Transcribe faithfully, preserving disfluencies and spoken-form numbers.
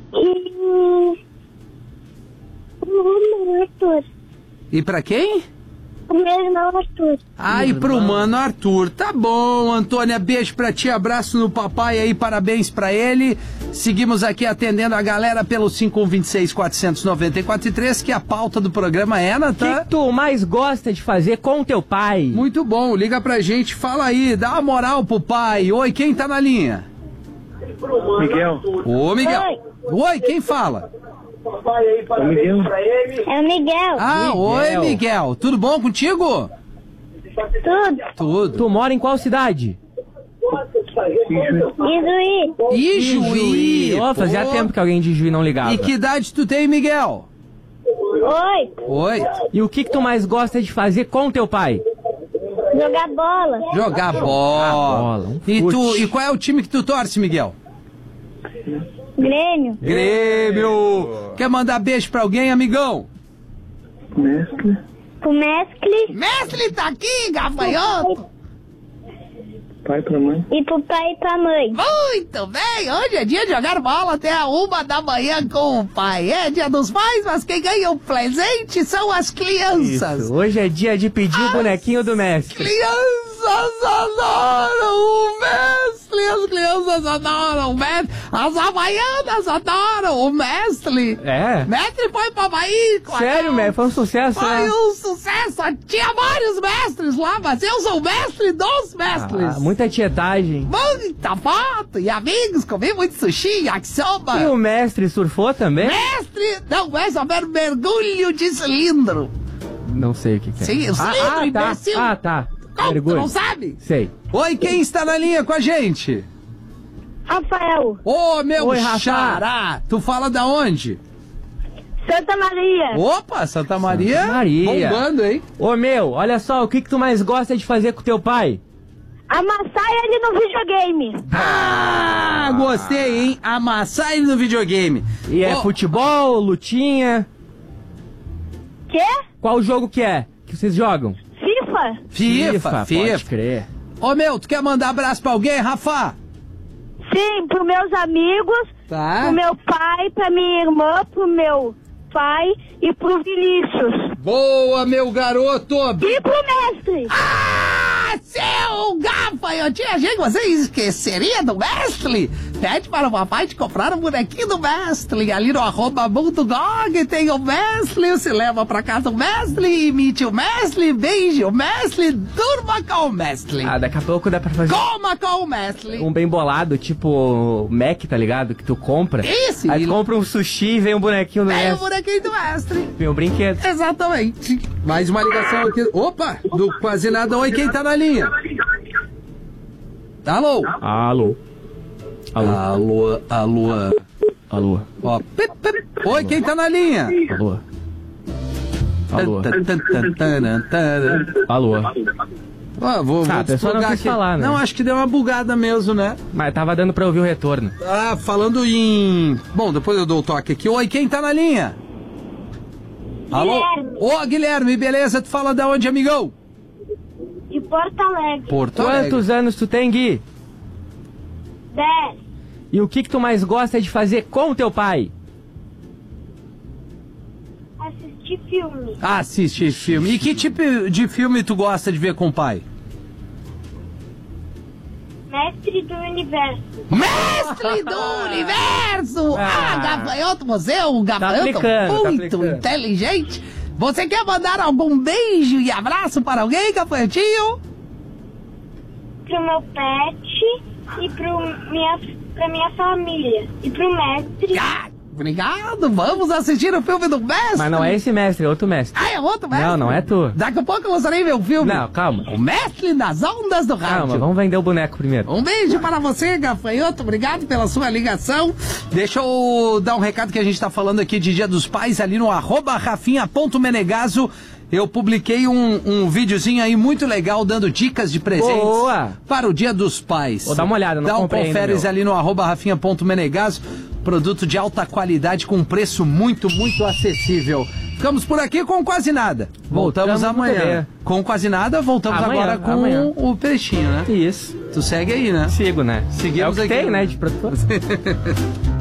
E... o meu Arthur. E pra quem? O meu irmão Arthur. Ah, e pro mano Arthur. Tá bom, Antônia, beijo pra ti, abraço no papai aí, parabéns pra ele. Seguimos aqui atendendo a galera pelo cinco um dois seis, quatro nove quatro três, que a pauta do programa é, O Natan. que tu mais gosta de fazer com teu pai? Muito bom, liga pra gente, fala aí, dá uma moral pro pai. Oi, quem tá na linha? Miguel. Ô, Miguel. Oi, quem fala? É o Miguel. É o Miguel. Ah, Miguel. oi, Miguel. Tudo bom contigo? Tudo. Tudo. Tu mora em qual cidade? Ijuí. Ijuí. Ó, fazia Pô. tempo que alguém de Ijuí não ligava. E que idade tu tem, Miguel? Oi. Oi. E o que que tu mais gosta de fazer com teu pai? Jogar bola. Jogar bola. bola, um E, tu, fute. e qual é o time que tu torce, Miguel? Grêmio. Grêmio. Quer mandar beijo pra alguém, amigão? Mestre. O mestre. Mestre tá aqui, gafanhoto. Pai pra mãe. E pro pai e pra mãe. Muito bem, hoje é dia de jogar bola até a uma da manhã com o pai. É dia dos pais, mas quem ganha o presente são as crianças. Isso. Hoje é dia de pedir o bonequinho do mestre. Crianças adoram o mestre, as crianças adoram o mestre, as havaianas adoram o mestre. É? Mestre foi pra Bahia. Sério, mestre? Foi um sucesso, Foi né? um sucesso, tinha vários mestres lá, mas eu sou o mestre dos mestres. Ah, muita tietagem. Muita foto e amigos, comi muito sushi, yakisoba. E o mestre surfou também? Mestre, não é saber mergulho de cilindro. Não sei o que, que é. Sim, o ah, cilindro, ah, tá. imbecil. Ah, tá. Como, tu Mergulho. não sabe? Sei. Oi, quem está na linha com a gente? Rafael. Ô, meu Oi, Rafa. xará, tu fala da onde? Santa Maria. Opa, Santa Maria, Santa Maria. bombando, hein? Ô, meu, olha só, o que que tu mais gosta de fazer com teu pai? Amassar ele no videogame. Ah, gostei, hein? Amassar ele no videogame. E é Ô, futebol, lutinha? Quê? Qual jogo que é que vocês jogam? FIFA. FIFA, Pode FIFA. crer. Ô, meu, tu quer mandar abraço pra alguém, Rafa? Sim, pros meus amigos, Tá. pro meu pai, pra minha irmã, pro meu pai e pro Vinícius. Boa, meu garoto. E pro mestre. Ah, seu gafanhotinho, achei que você esqueceria do mestre. Pede para o papai te comprar um bonequinho do mestre. Ali no arroba Mundo Gog tem o mestre. Você leva pra casa o mestre, imite o mestre, beije o mestre, durma com o mestre. Ah, daqui a pouco dá pra fazer Coma com o mestre. um bem bolado, tipo Mac, tá ligado? Que tu compra. Isso, Aí e- tu compra um sushi e vem um bonequinho do É o mestre. bonequinho do mestre. Vem um brinquedo. Exatamente. Mais uma ligação aqui. Opa, do Quase Nada. Oi, quem tá na linha? Alô? Alô. Alô. Alô, alô. Alô. Ó, pip, pip. Oi, quem tá na linha? Alô. Alô. Tan, tan, tan, tan, tan. Alô. Ó, vou, Ah, vou a pessoa não desplugar quis aqui. falar, né? Não, acho que deu uma bugada mesmo, né? Mas tava dando pra ouvir o retorno. Ah, falando em... Bom, depois eu dou o toque aqui. Oi, quem tá na linha? Alô? Guilherme. Ô, Guilherme, beleza? Tu fala da onde, amigão? De Porto Alegre. Porto Alegre. Quantos anos tu tem, Gui? Dez. E o que que tu mais gosta de fazer com teu pai? Assistir filme. Assiste filme. E que tipo de filme tu gosta de ver com o pai? Mestre do Universo. Mestre do Universo! Ah, Ah. gafanhoto, você é um gafanhoto aplicando, tá muito aplicando. inteligente. Você quer mandar algum beijo e abraço para alguém, gafanhotinho? Pro meu pet e pro minha, pra minha família. E pro mestre. Ah, obrigado, vamos assistir o filme do mestre. Mas não é esse mestre, é outro mestre. Ah, é outro mestre? Não, não é tu. Daqui a pouco eu mostrarei meu filme. Não, calma. O mestre nas ondas do rádio. Calma, vamos vender o boneco primeiro. Um beijo para você, gafanhoto. Obrigado pela sua ligação. Deixa eu dar um recado que a gente tá falando aqui de Dia dos Pais ali no arroba rafinha.menegaso. Eu publiquei um, um videozinho aí muito legal dando dicas de presentes Boa! para o Dia dos Pais. Vou dar uma olhada, não Dá um comprei ainda, conferes meu. ali no arroba rafinha.menegaso. Produto de alta qualidade com preço muito, muito acessível. Ficamos por aqui com Quase Nada. Voltamos, Voltamos no amanhã. T V. Com Quase Nada, voltamos Amanhã, agora com amanhã. o peixinho, né? Isso. Tu segue aí, né? Sigo, né? Seguimos é o que aqui. tem, né, de produtor.